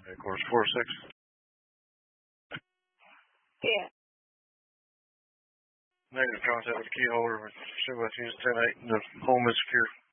Headquarters 4-6. Yeah. Negative contact with the key holder. Show us use 10-8. The home is secure.